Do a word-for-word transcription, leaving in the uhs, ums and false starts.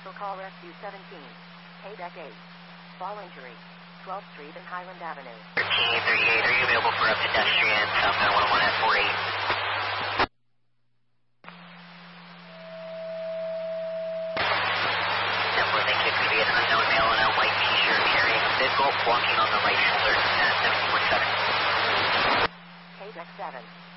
Commercial Call Rescue seventeen. K deck eight. Fall injury. twelfth Street and Highland Avenue. thirteen thirty-eight, are you available for a pedestrian southbound one oh one at forty-eight? Template thank you. Could be an unknown male in a white t-shirt carrying a vehicle, walking on the right shoulder at seven forty-seven. K deck seven.